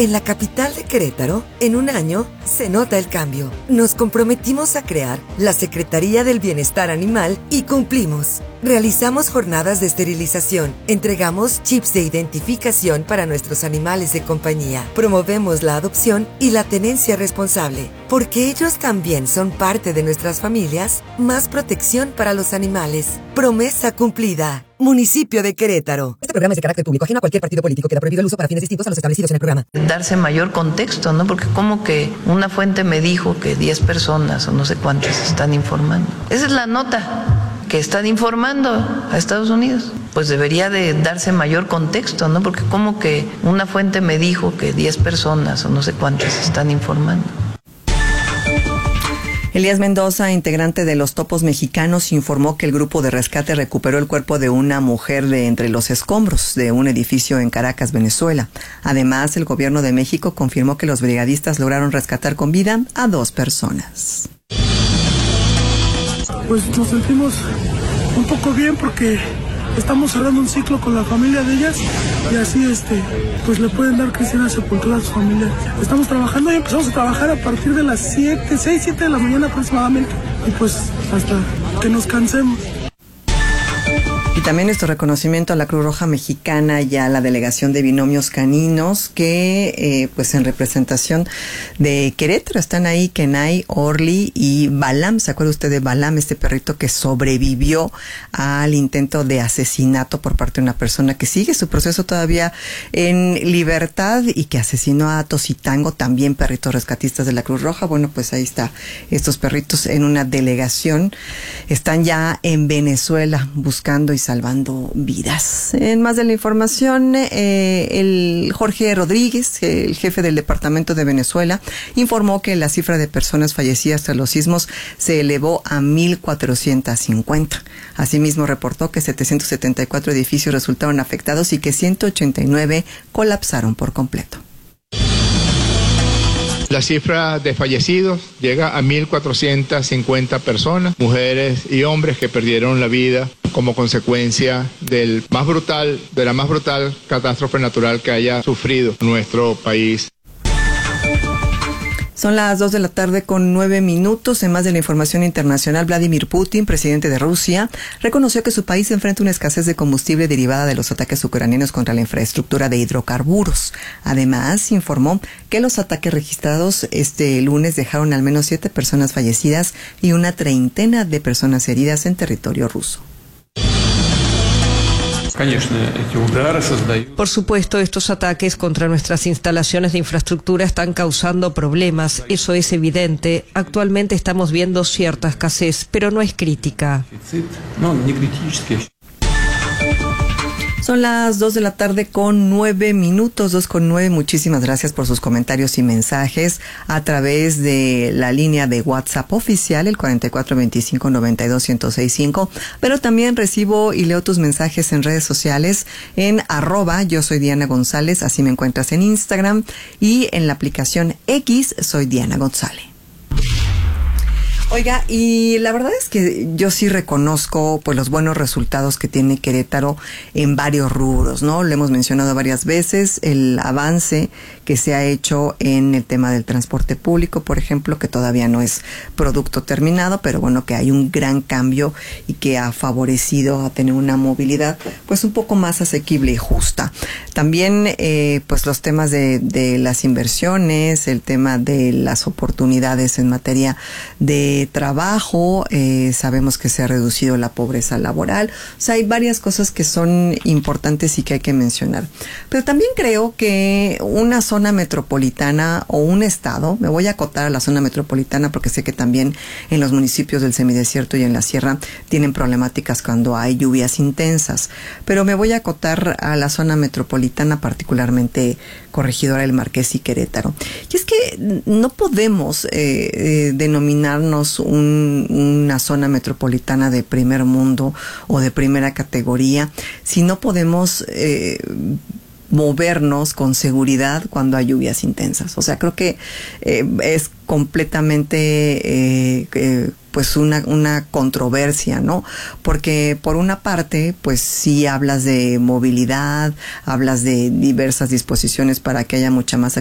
En la capital de Querétaro, en un año, se nota el cambio. Nos comprometimos a crear la Secretaría del Bienestar Animal y cumplimos. Realizamos jornadas de esterilización, entregamos chips de identificación para nuestros animales de compañía, promovemos la adopción y la tenencia responsable. Porque ellos también son parte de nuestras familias, más protección para los animales. Promesa cumplida. Municipio de Querétaro. Este programa es de carácter público, ajeno a cualquier partido político. Queda prohibido el uso para fines distintos a los establecidos en el programa. Darse mayor contexto, ¿no? Porque como que una fuente me dijo que 10 personas o no sé cuántas están informando. Esa es la nota que están informando a Estados Unidos. Pues debería de darse mayor contexto, ¿no? Porque como que una fuente me dijo que 10 personas o no sé cuántas están informando. Elías Mendoza, integrante de Los Topos Mexicanos, informó que el grupo de rescate recuperó el cuerpo de una mujer de entre los escombros de un edificio en Caracas, Venezuela. Además, el gobierno de México confirmó que los brigadistas lograron rescatar con vida a 2 personas. Pues nos sentimos un poco bien porque estamos cerrando un ciclo con la familia de ellas y así pues le pueden dar cristiana sepultura a su familia. Estamos trabajando y empezamos a trabajar a partir de las 6, 7 de la mañana aproximadamente y pues hasta que nos cansemos. Y también nuestro reconocimiento a la Cruz Roja Mexicana y a la Delegación de Binomios Caninos que, pues en representación de Querétaro están ahí Kenai, Orly y Balam. ¿Se acuerda usted de Balam, este perrito que sobrevivió al intento de asesinato por parte de una persona que sigue su proceso todavía en libertad y que asesinó a Tositango, también perritos rescatistas de la Cruz Roja? Bueno, pues ahí está, estos perritos en una delegación están ya en Venezuela buscando y salvando vidas. En más de la información, el Jorge Rodríguez, el jefe del Departamento de Venezuela, informó que la cifra de personas fallecidas tras los sismos se elevó a 1,450. Asimismo, reportó que 774 edificios resultaron afectados y que 189 colapsaron por completo. La cifra de fallecidos llega a 1,450 personas, mujeres y hombres que perdieron la vida como consecuencia de la más brutal catástrofe natural que haya sufrido nuestro país. Son las 2:09 p.m. En más de la información internacional, Vladimir Putin, presidente de Rusia, reconoció que su país enfrenta una escasez de combustible derivada de los ataques ucranianos contra la infraestructura de hidrocarburos. Además, informó que los ataques registrados este lunes dejaron al menos 7 personas fallecidas y una treintena de personas heridas en territorio ruso. Por supuesto, estos ataques contra nuestras instalaciones de infraestructura están causando problemas, eso es evidente. Actualmente estamos viendo cierta escasez, pero no es crítica. Son las 2:09 p.m, 2:09. Muchísimas gracias por sus comentarios y mensajes a través de la línea de WhatsApp oficial, el 4425-92-1065. Pero también recibo y leo tus mensajes en redes sociales en @yo soy Diana González, así me encuentras en Instagram, y en la aplicación X soy Diana González. Oiga, y la verdad es que yo sí reconozco pues los buenos resultados que tiene Querétaro en varios rubros, ¿no? Lo hemos mencionado varias veces, el avance que se ha hecho en el tema del transporte público, por ejemplo, que todavía no es producto terminado, pero bueno, que hay un gran cambio y que ha favorecido a tener una movilidad pues un poco más asequible y justa. También pues los temas de las inversiones, el tema de las oportunidades en materia de trabajo, sabemos que se ha reducido la pobreza laboral. O sea, hay varias cosas que son importantes y que hay que mencionar. Pero también creo que una zona metropolitana o un estado, me voy a acotar a la zona metropolitana porque sé que también en los municipios del semidesierto y en la sierra tienen problemáticas cuando hay lluvias intensas, pero me voy a acotar a la zona metropolitana, particularmente Corregidora del Marqués y Querétaro. Y es que no podemos denominarnos una zona metropolitana de primer mundo o de primera categoría si no podemos movernos con seguridad cuando hay lluvias intensas. O sea, creo que es completamente pues una controversia, ¿no? Porque por una parte, pues sí hablas de movilidad, hablas de diversas disposiciones para que haya mucha más